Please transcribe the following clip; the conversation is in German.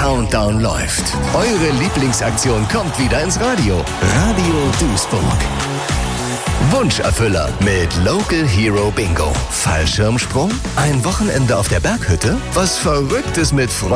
Countdown läuft. Eure Lieblingsaktion kommt wieder ins Radio. Radio Duisburg. Wunscherfüller mit Local Hero Bingo. Fallschirmsprung? Ein Wochenende auf der Berghütte? Was Verrücktes mit Freunden?